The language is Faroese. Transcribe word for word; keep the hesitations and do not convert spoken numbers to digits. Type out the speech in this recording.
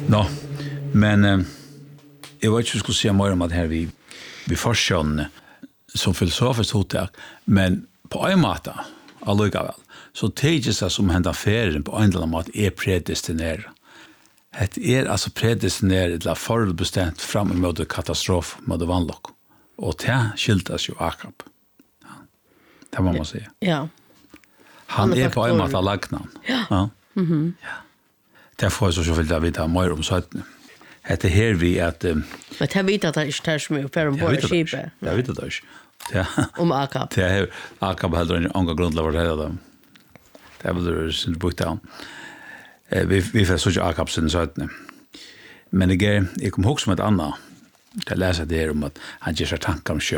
Nå, men eh, jeg vet ikke hva jeg skulle si mer om at her vi, vi forskjønner som filosofisk hotak, men på en måte, allikevel, så teges det som hender ferien på en eller annen måte er predestineret. Det er altså predestineret til forutbestemt frem mot katastrof, mot vannlokk. Og det skiltes jo Akab. Ja. Det må man si. Ja. Han, Han er på en måte lagnan. Ja. Ja. Mhm. Ja. Det får jeg så selvfølgelig å vite mer om søttene. Det er her vi at... Um, Men jeg vet at det er ikke så mye for å bo i skipet. Jeg vet det ikke. Ja. Om Akab. Det er Akab heller en annen grunn til å være det. Det er vel det som du brukte han. Vi, vi får så ikke Akab siden søttene. Men jeg, jeg kom også med et annet. Jeg leser det her om at han gjør seg tanker om sjø.